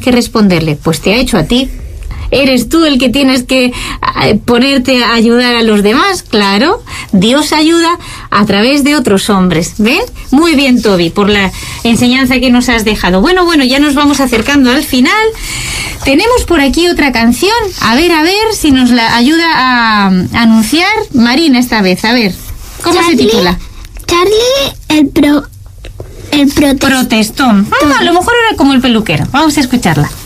que responderle? Pues te ha hecho a ti. ¿Eres tú el que tienes que ponerte a ayudar a los demás? Claro, Dios ayuda a través de otros hombres, ¿ves? Muy bien, Toby, por la enseñanza que nos has dejado. Bueno, ya nos vamos acercando al final. Tenemos por aquí otra canción. A ver si nos la ayuda a anunciar Marina esta vez. A ver, ¿cómo se titula? Charlie el protestón. A lo mejor era como el peluquero. Vamos a escucharla.